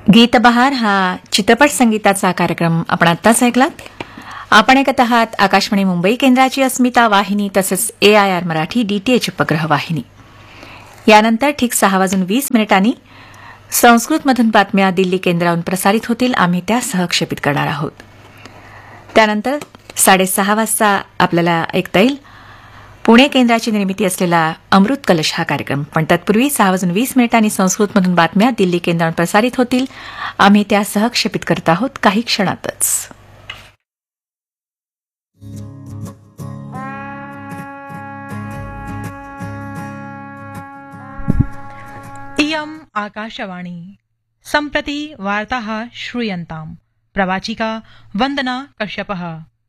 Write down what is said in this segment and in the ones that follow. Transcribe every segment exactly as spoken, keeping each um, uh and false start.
गीतबहार हा चित्रपट संगीताचा कार्यक्रम आपण आत्ताच ऐकलात. आपण ऐकत आहात आकाशवाणी मुंबई केंद्राची अस्मिता वाहिनी तसंच ए आय आर मराठी डीटीएच उपग्रह वाहिनी. यानंतर ठीक सहा वाजून वीस मिनिटांनी संस्कृतमधून बातम्या दिल्ली केंद्रावरून प्रसारित होतील. आम्ही त्या सहक्षेपित करणार आहोत. त्यानंतर साडेसहा वाजता आपल्याला ऐकता येईल पुणे केंद्राची निर्मिती असलेला अमृत कलश हा कार्यक्रम. पण तत्पूर्वी सहा वाजून वीस मिनिटांनी संस्कृतमधून बातम्या दिल्ली केंद्रावरून प्रसारित होतील. आम्ही त्या सहक्षेपित करत आहोत काही क्षणातच. इयम् आकाशवाणी सम्प्रति वार्ताः श्रूयन्ताम्. प्रवाचिका वन्दना कश्यपः.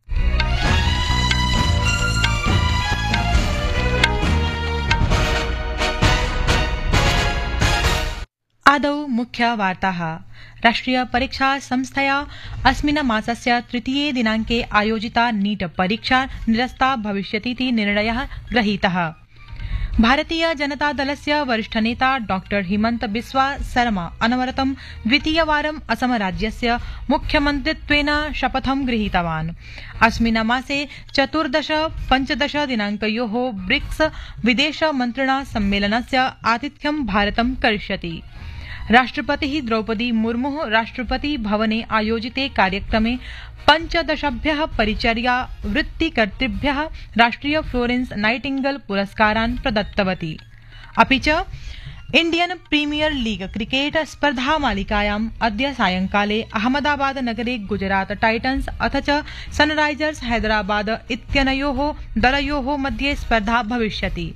आदौ मुख्य वार्ताः. राष्ट्रिय परीक्षा संस्थया अस्मिन् मासस्य तृतीये दिनाङ्के आयोजिता नीट परीक्षा निरस्ता भविष्यतीति निर्णयः गृहीतः. भारतीय जनता दलस्य वरिष्ठनेता डॉक्टर हिमंत बिस्वा सरमा अनवरतं द्वितीयवारं असम राज्यस्य मुख्यमन्त्रित्वेन शपथं गृहीतवान्. अस्मिन् मासे चतुर्दश पञ्चदश दिनाङ्कयोः ब्रिक्स विदेशमन्त्रिणा सम्मेलनस्य आतिथ्यं भारतं करिष्यति. राष्ट्रपतिः द्रौपदी मुर्मुः राष्ट्रपति भवने आयोजिते कार्यक्रमे पञ्चदशभ्यः परिचर्या वृत्तिकर्तृभ्यः राष्ट्रिय फ्लोरेन्स नाइटिंगेल पुरस्कारान् प्रदत्तवती. अपि च इण्डियन प्रीमियर लीग क्रिकेट स्पर्धामालिकायाम् अद्य सायंकाले अहमदाबाद नगरे गुजरात टाइटन्स अथ च सनराइजर्स हैदराबाद इत्यनयोः दलयोः मध्ये स्पर्धा भविष्यति.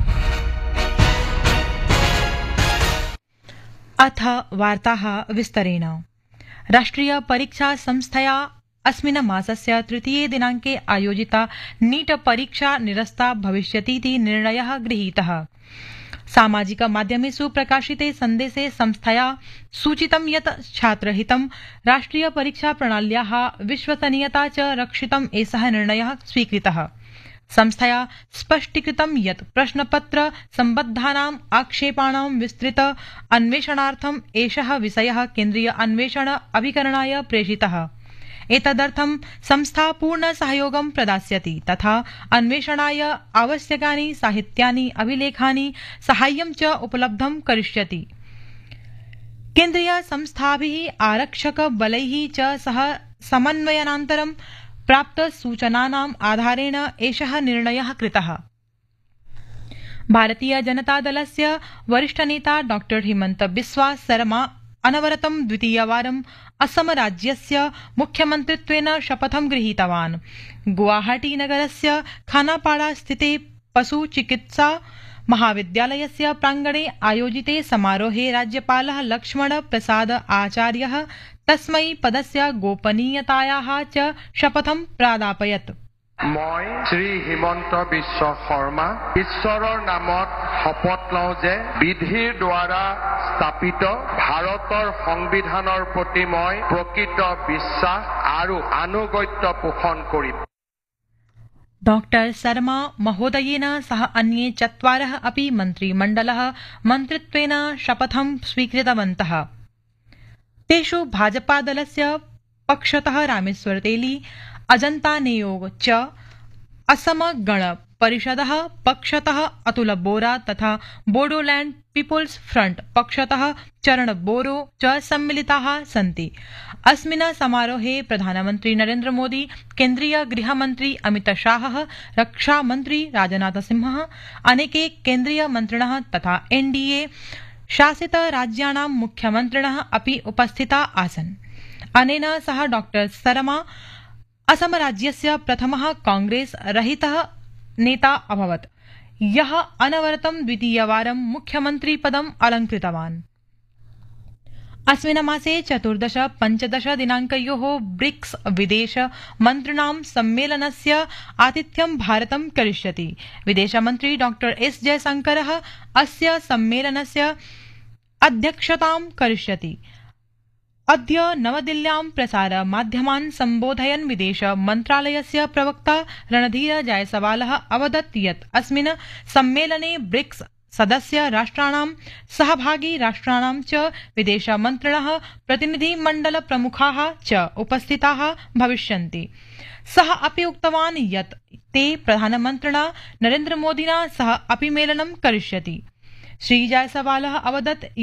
अथ वार्ताः विस्तरेण. राष्ट्रिय परीक्षा संस्थया अस्मिन् मासस्य तृतीये दिनाङ्के आयोजिता नीट परीक्षा निरस्ता भविष्यतीति निर्णयः गृहीतः. सामाजिक माध्यमेषु प्रकाशिते सन्देशे संस्थया सूचितं यत् छात्रहितं राष्ट्रिय परीक्षा प्रणाल्याः विश्वसनीयता च रक्षितम् एषः निर्णयः स्वीकृतः. संस्थया स्पष्टीकृतं यत् प्रश्नपत्र सम्बद्धानाम् आक्षेपाणां विस्तृत अन्वेषणार्थम् एषः विषयः केन्द्रीय अन्वेषण अभिकरणाय प्रेषितः. एतदर्थं संस्था पूर्ण सहयोगं प्रदास्यति तथा अन्वेषणाय आवश्यकानि साहित्यानि अभिलेखानि साहाय्यं च उपलब्धं करिष्यति. केन्द्रीय संस्थाभिः आरक्षक बलैः च सह समन्वयनान्तरं प्राप्त सूचनानाम् आधारेण एषः निर्णयः कृतः. भारतीय जनता दलस्य वरिष्ठनेता डॉक्टर हिमंत बिस्वा सरमा अनवरतं द्वितीयवारम् असम राज्यस्य मुख्यमन्त्रित्वेन शपथं गृहीतवान्. गुवाहाटी नगरस्य खानापाड़ा स्थिते पशुचिकित्सा महाविद्यालयस्य प्रांगणे आयोजिते समारोहे राज्यपालः लक्ष्मण प्रसाद आचार्यः तस्मै पदस्य गोपनीयतायाः च शपथं प्रादापयत्. মই শ্ৰী হিমন্ত বিশ্ব শৰ্মা ঈশ্বৰৰ নামত শপত লওঁ যে বিধিৰ দ্বাৰা স্থাপিত ভাৰতৰ সংবিধানৰ প্ৰতি মই প্ৰকৃত বিশ্বাস আৰু আনুগত্য পোষণ কৰিম. डॉक्टर शर्मा महोदयेन सह अन्ये चत्वारः अपि मन्त्रिमण्डलः मन्त्रित्वेन शपथं स्वीकृतवन्तः. तेषु भाजपादलस्य पक्षतः रामेश्वर तेली, अजन्ता नेयोग च, असम गण परिषदः पक्षतः अतुल बोरा तथा बोडोलैंड पीपुल्स फ्रंट पक्षतः चरण बोरो च सम्मिलिताः सन्ति. अस्मिन् समारोहे प्रधानमन्त्री नरेन्द्र मोदी, केन्द्रीय गृहमन्त्री अमित शाहः, रक्षामन्त्री राजनाथ सिंहः, अनेके केन्द्रीय मन्त्रिणः तथा एनडीए शासित राज्याणां मुख्यमन्त्रिणः अपि उपस्थिता आसन्. अनेन सह डॉक्टर शर्मा असम राज्यस्य प्रथमः कांग्रेस रहितः नेता अभवत्, यः अनवरतं द्वितीयवारं मुख्यमन्त्रिपदम् अलङ्कृतवान्. अस्मिन् मासे चतुर्दश पञ्चदश दिनाङ्कयोः ब्रिक्स विदेश मन्त्रिणां सम्मेलनस्य आतिथ्यं भारतं करिष्यति. विदेशमन्त्री डॉक्टर एस जयशंकरः अस्य सम्मेलनस्य अध्यक्षतां करिष्यति. अद्य नवदिल्ल्यां प्रसारमाध्यमान् सम्बोधयन् विदेश मन्त्रालयस्य प्रवक्ता रणधीर जायसवालः अवदत् यत् अस्मिन् सम्मेलने ब्रिक्स सदस्य राष्ट्राणां सहभागी राष्ट्राणां च विदेशमन्त्रिणः प्रतिनिधिमण्डल प्रमुखाः च उपस्थिताः भविष्यन्ति। सः अपि उक्तवान् यत् ते प्रधानमन्त्रिणा नरेन्द्रमोदिना सह अपि मेलनं करिष्यति। श्री जायसवालः अवदत्